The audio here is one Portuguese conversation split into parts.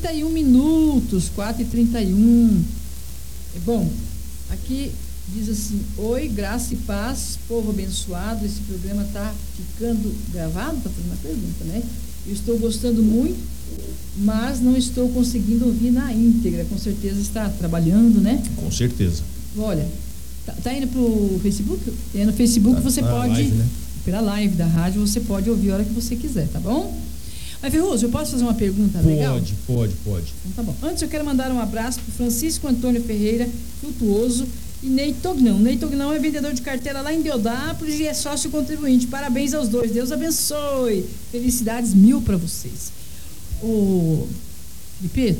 4h31, 4h31. Bom, aqui diz assim: oi, graça e paz, povo abençoado. Esse programa está ficando gravado? Está fazendo uma pergunta, né? Eu estou gostando muito, mas não estou conseguindo ouvir na íntegra. Com certeza está trabalhando, né? Com certeza. Olha, tá indo pro Facebook? É no Facebook, você pode, live, né? pela live da rádio, você pode ouvir a hora que você quiser, tá bom? Mas, Ferroso, eu posso fazer uma pergunta legal? Pode. Então tá bom. Antes eu quero mandar um abraço pro Francisco Antônio Ferreira, Frutuoso, e Ney Tognão. Ney Tognão é vendedor de carteira lá em Deodápolis e é sócio contribuinte. Parabéns aos dois. Deus abençoe. Felicidades 1000 para vocês. Ô, Felipeto,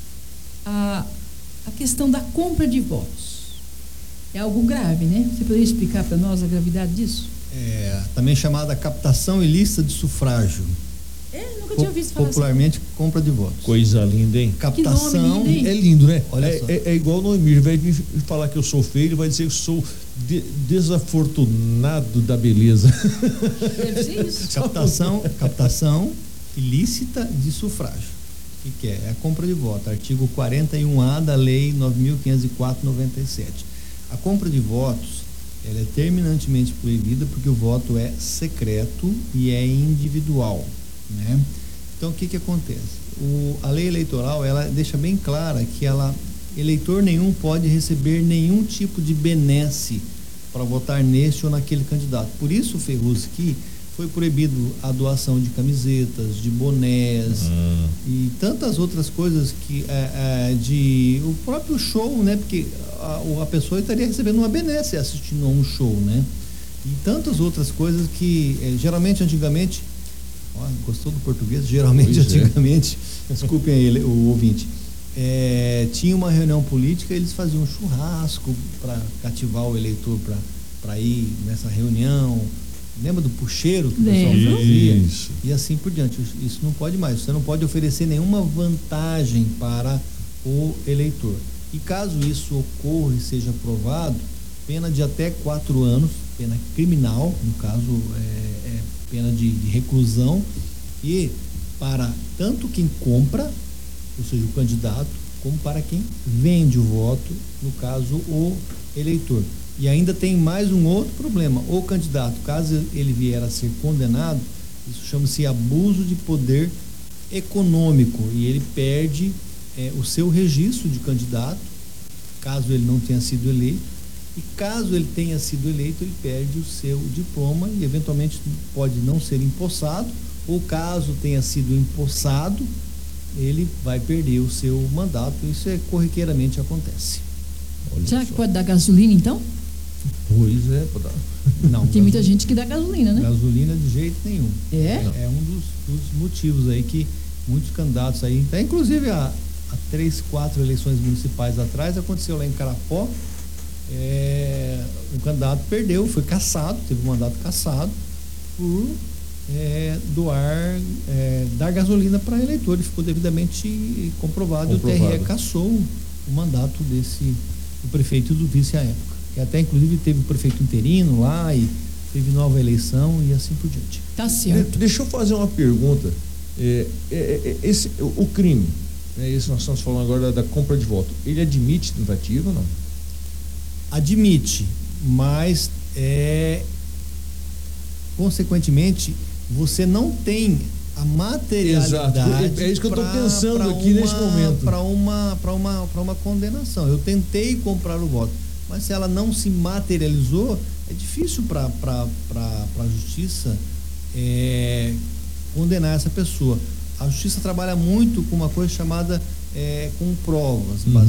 a questão da compra de votos é algo grave, né? Você poderia explicar para nós a gravidade disso? Também chamada captação ilícita de sufrágio. Nunca tinha ouvido falar popularmente assim. Compra de votos. Coisa linda, hein? Captação. Que nome lindo, hein? É lindo, né? Olha só. É igual o Noemir, ao invés de falar que eu sou feio, ele vai dizer que eu sou desafortunado da beleza. Deve ser isso. Captação ilícita de sufrágio. O que é? É a compra de voto, artigo 41A da Lei 9.504/97. A compra de votos, ela é terminantemente proibida porque o voto é secreto e é individual, né? Então, o que acontece? A lei eleitoral, ela deixa bem clara que eleitor nenhum pode receber nenhum tipo de benesse para votar neste ou naquele candidato. Por isso, Ferruz, que foi proibido a doação de camisetas, de bonés e tantas outras coisas que o próprio show, né? Porque a pessoa estaria recebendo uma benesse assistindo a um show, né? E tantas outras coisas que geralmente antigamente, gostou do português? Geralmente antigamente, desculpem aí o ouvinte, tinha uma reunião política, eles faziam um churrasco para cativar o eleitor para ir nessa reunião. Lembra do pucheiro que o pessoal fazia? Isso. E assim por diante. Isso não pode mais. Você não pode oferecer nenhuma vantagem para o eleitor. E caso isso ocorra e seja aprovado, pena de até 4 anos, pena criminal, no caso pena de reclusão, e para tanto quem compra, ou seja, o candidato, como para quem vende o voto, no caso o eleitor. E ainda tem mais um outro problema: o candidato, caso ele vier a ser condenado, isso chama-se abuso de poder econômico, e ele perde o seu registro de candidato, caso ele não tenha sido eleito, e caso ele tenha sido eleito, ele perde o seu diploma e eventualmente pode não ser empossado, ou caso tenha sido empossado, ele vai perder o seu mandato. Isso corriqueiramente acontece. Será que pode dar gasolina então? Pois é, pode dar. Não, tem muita gente que dá gasolina, né? Gasolina de jeito nenhum. É um dos motivos aí que muitos candidatos aí, inclusive há 3, 4 eleições municipais atrás, aconteceu lá em Carapó, um candidato perdeu, foi cassado, teve um mandato cassado por dar gasolina para eleitor. Ele ficou devidamente comprovado. E o TRE cassou o mandato do prefeito e do vice à época, que até inclusive teve o prefeito interino lá e teve nova eleição e assim por diante. Tá certo. Deixa eu fazer uma pergunta. O crime, esse nós estamos falando agora da compra de voto, ele admite tentativa ou não? Admite, mas consequentemente você não tem a materialidade. Exato. É isso que eu estou pensando aqui nesse momento. Para uma condenação. Eu tentei comprar o voto, mas se ela não se materializou, é difícil para a justiça condenar essa pessoa. A justiça trabalha muito com uma coisa chamada com provas.